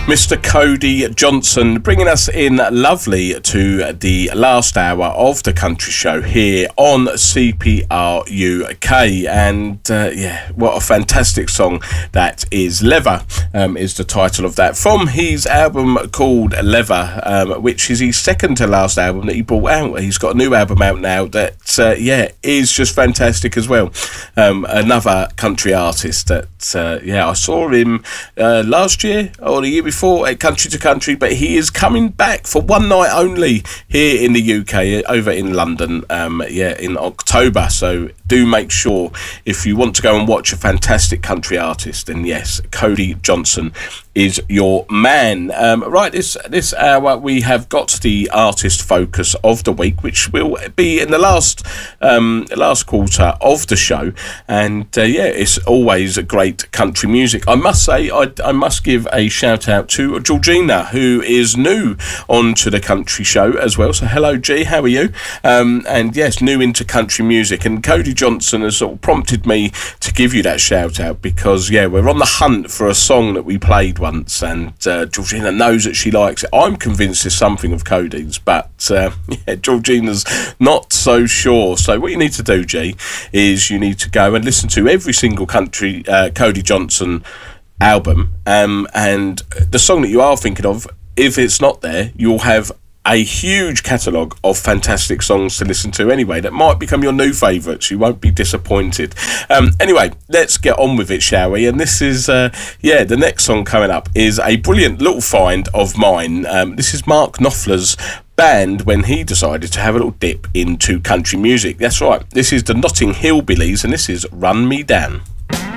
Mr. Cody Johnson, bringing us in lovely to the last hour of the country show here on CPR UK. And what a fantastic song that is. Leather is the title of that, from his album called Leather, which is his second to last album that he brought out. He's got a new album out now that is just fantastic as well. Another country artist that I saw him last year or the year before at Country to Country, but he is coming back for one night only here in the UK, over in London, in October. So do make sure, if you want to go and watch a fantastic country artist, then yes, Cody Johnson is your man. Right, this hour we have got the artist focus of the week, which will be in the last quarter of the show. And it's always a great country music. I must say, I must give a shout out to Georgina, who is new onto the country show as well. So hello, G, how are you? And yes, new into country music. And Cody Johnson has sort of prompted me to give you that shout out because we're on the hunt for a song that we played once, and Georgina knows that she likes it. I'm convinced there's something of Cody's, but Georgina's not so sure. So what you need to do, G, is you need to go and listen to every single country Cody Johnson album, and the song that you are thinking of, if it's not there, you'll have a huge catalogue of fantastic songs to listen to anyway that might become your new favourites. You won't be disappointed. Anyway, let's get on with it, shall we? And this is the next song coming up is a brilliant little find of mine. This is Mark Knopfler's band when he decided to have a little dip into country music. That's right, this is the Notting Hillbillies, and this is Run Me Down.